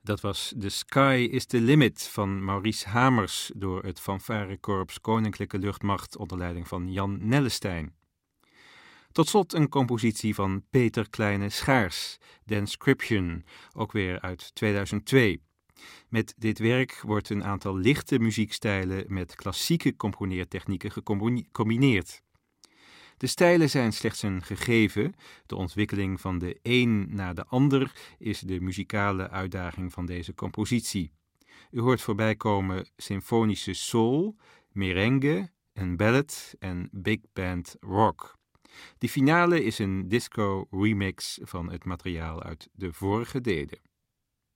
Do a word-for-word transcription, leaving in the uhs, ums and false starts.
Dat was The Sky is the Limit van Maurice Hamers door het fanfarekorps Koninklijke Luchtmacht onder leiding van Jan Nellestein. Tot slot een compositie van Peter Kleine-Schaars, Danscription, ook weer uit tweeduizend twee. Met dit werk wordt een aantal lichte muziekstijlen met klassieke componeertechnieken gecombineerd. De stijlen zijn slechts een gegeven, de ontwikkeling van de een na de ander is de muzikale uitdaging van deze compositie. U hoort voorbij komen symfonische soul, merengue, een ballad en big band rock. De finale is een disco remix van het materiaal uit de vorige delen.